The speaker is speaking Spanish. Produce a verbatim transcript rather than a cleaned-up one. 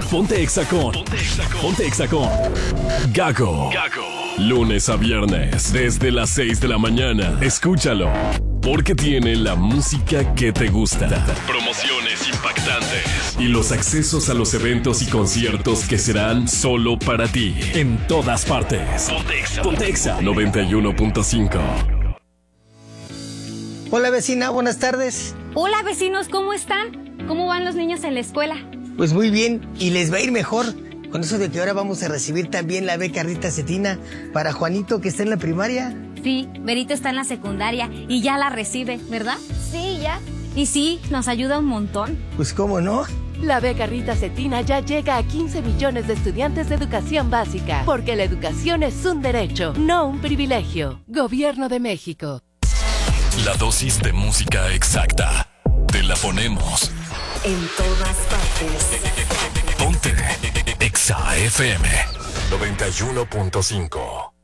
Ponte Exa con. Ponte Exa con. Ponte Exa con Gago. Gago. Lunes a viernes, desde las seis de la mañana. Escúchalo, porque tiene la música que te gusta. Promociones impactantes y los accesos a los eventos y conciertos que serán solo para ti. En todas partes. Ponte Exa. Ponte Exa noventa y uno punto cinco. Hola vecina, buenas tardes. Hola vecinos, ¿cómo están? ¿Cómo van los niños en la escuela? Pues muy bien, y les va a ir mejor con eso de que ahora vamos a recibir también la beca Rita Cetina para Juanito, que está en la primaria. Sí, Berito está en la secundaria y ya la recibe, ¿verdad? Sí, ya. Y sí, nos ayuda un montón. Pues cómo no. La beca Rita Cetina ya llega a quince millones de estudiantes de educación básica, porque la educación es un derecho, no un privilegio. Gobierno de México. La dosis de música exacta. Te la ponemos en todas partes. Ponte Exa F M noventa y uno punto cinco.